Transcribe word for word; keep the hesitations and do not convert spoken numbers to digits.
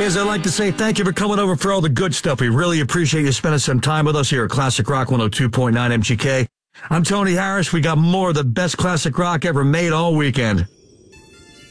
As I'd like to say, thank you for coming over for all the good stuff. We really appreciate you spending some time with us here at Classic Rock one oh two point nine M G K. I'm Tony Harris. We got more of the best classic rock ever made all weekend.